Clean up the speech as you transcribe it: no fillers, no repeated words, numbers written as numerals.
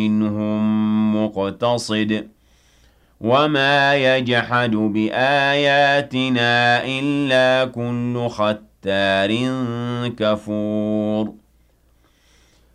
منهم مقتصد وما يجحد بآياتنا إلا كل ختار كفور